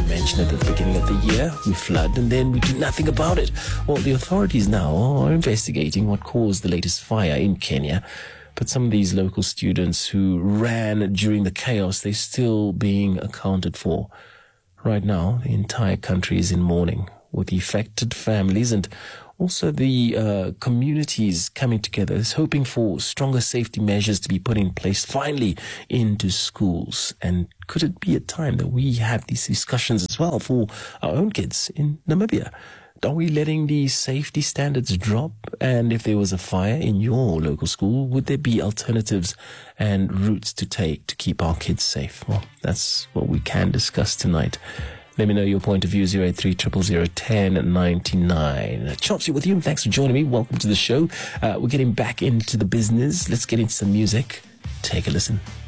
mention it at the beginning of the year. We flood and then we do nothing about it. Well, the authorities now are investigating what caused the latest fire in Kenya. But some of these local students who ran during the chaos, they're still being accounted for. Right now, the entire country is in mourning, with the affected families and also the communities coming together, is hoping for stronger safety measures to be put in place finally into schools. And could it be a time that we have these discussions as well for our own kids in Namibia? Are we letting the safety standards drop? And if there was a fire in your local school, would there be alternatives and routes to take to keep our kids safe? Well, that's what we can discuss tonight. Let me know your point of view, 083 000 1099. Chopsy with you. Thanks for joining me. Welcome to the show. We're getting back into the business. Let's get into some music. Take a listen.